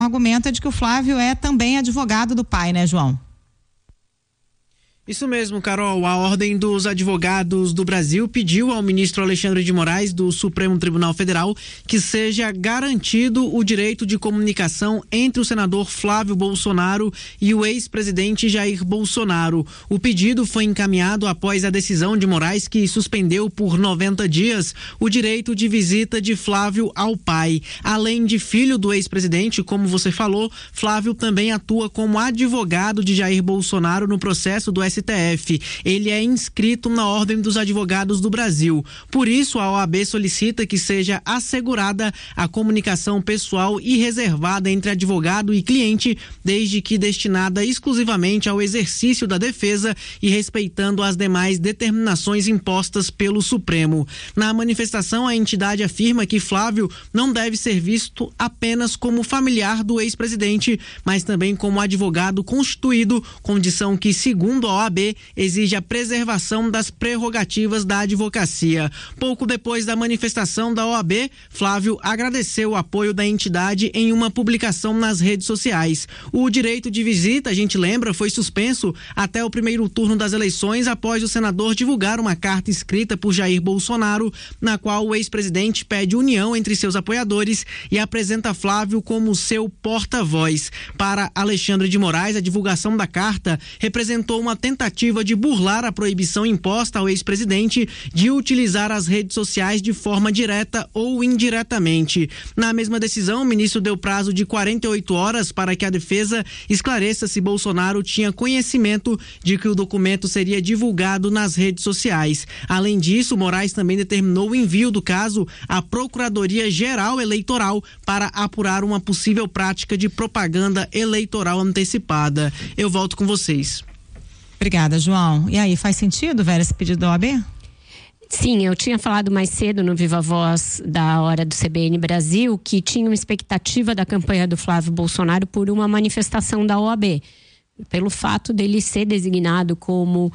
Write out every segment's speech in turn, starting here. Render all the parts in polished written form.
O argumento é de que o Flávio é também advogado do pai, né, João? Isso mesmo, Carol. A Ordem dos Advogados do Brasil pediu ao ministro Alexandre de Moraes, do Supremo Tribunal Federal, que seja garantido o direito de comunicação entre o senador Flávio Bolsonaro e o ex-presidente Jair Bolsonaro. O pedido foi encaminhado após a decisão de Moraes, que suspendeu por 90 dias o direito de visita de Flávio ao pai. Além de filho do ex-presidente, como você falou, Flávio também atua como advogado de Jair Bolsonaro no processo do STF. Ele é inscrito na Ordem dos Advogados do Brasil. Por isso, a OAB solicita que seja assegurada a comunicação pessoal e reservada entre advogado e cliente, desde que destinada exclusivamente ao exercício da defesa e respeitando as demais determinações impostas pelo Supremo. Na manifestação, a entidade afirma que Flávio não deve ser visto apenas como familiar do ex-presidente, mas também como advogado constituído, condição que, segundo a OAB, exige a preservação das prerrogativas da advocacia. Pouco depois da manifestação da OAB, Flávio agradeceu o apoio da entidade em uma publicação nas redes sociais. O direito de visita, a gente lembra, foi suspenso até o primeiro turno das eleições após o senador divulgar uma carta escrita por Jair Bolsonaro, na qual o ex-presidente pede união entre seus apoiadores e apresenta Flávio como seu porta-voz. Para Alexandre de Moraes, a divulgação da carta representou uma tentativa de burlar a proibição imposta ao ex-presidente de utilizar as redes sociais de forma direta ou indiretamente. Na mesma decisão, o ministro deu prazo de 48 horas para que a defesa esclareça se Bolsonaro tinha conhecimento de que o documento seria divulgado nas redes sociais. Além disso, Moraes também determinou o envio do caso à Procuradoria-Geral Eleitoral para apurar uma possível prática de propaganda eleitoral antecipada. Eu volto com vocês. Obrigada, João. E aí, faz sentido, Vera, esse pedido da OAB? Sim, eu tinha falado mais cedo no Viva Voz da hora do CBN Brasil que tinha uma expectativa da campanha do Flávio Bolsonaro por uma manifestação da OAB, pelo fato dele ser designado como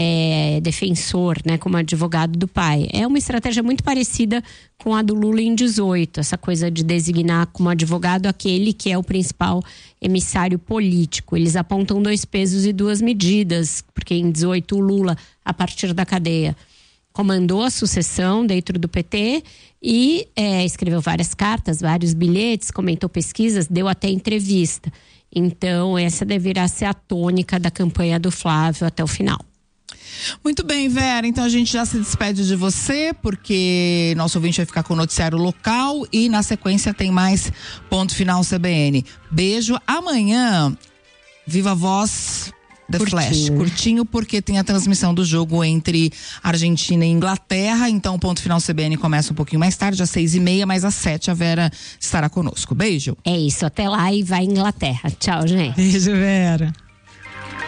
defensor, né, como advogado do pai. É uma estratégia muito parecida com a do Lula em 18, essa coisa de designar como advogado aquele que é o principal emissário político. Eles apontam 2 pesos e 2 medidas, porque em 18 o Lula, a partir da cadeia, comandou a sucessão dentro do PT e escreveu várias cartas, vários bilhetes, comentou pesquisas, deu até entrevista. Então essa deverá ser a tônica da campanha do Flávio até o final. Muito bem, Vera, então a gente já se despede de você, porque nosso ouvinte vai ficar com o noticiário local e na sequência tem mais Ponto Final CBN. Beijo, amanhã Viva Voz The Flash, curtinho, porque tem a transmissão do jogo entre Argentina e Inglaterra, então o Ponto Final CBN começa um pouquinho mais tarde, às 6:30, mas às 7 a Vera estará conosco. Beijo. É isso, até lá e vai Inglaterra. Tchau, gente. Beijo, Vera.